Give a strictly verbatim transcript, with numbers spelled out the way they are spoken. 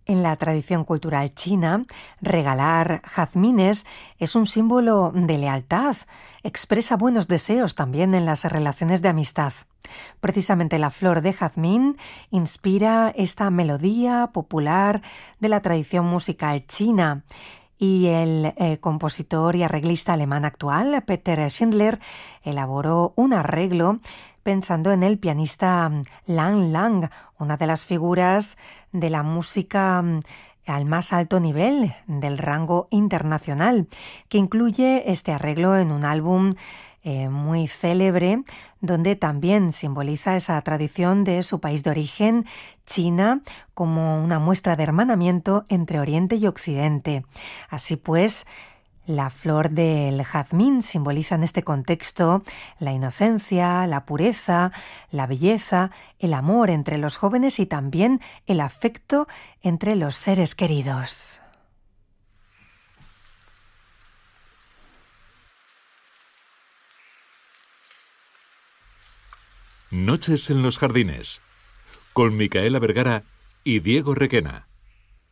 En la tradición cultural china, regalar jazmines es un símbolo de lealtad. Expresa buenos deseos también en las relaciones de amistad. Precisamente la flor de jazmín inspira esta melodía popular de la tradición musical china. Y el eh, compositor y arreglista alemán actual, Peter Schindler, elaboró un arreglo pensando en el pianista Lang Lang, una de las figuras de la música al más alto nivel del rango internacional, que incluye este arreglo en un álbum eh, muy célebre, donde también simboliza esa tradición de su país de origen, China, como una muestra de hermanamiento entre Oriente y Occidente. Así pues, la flor del jazmín simboliza en este contexto la inocencia, la pureza, la belleza, el amor entre los jóvenes y también el afecto entre los seres queridos. Noches en los jardines, con Micaela Vergara y Diego Requena.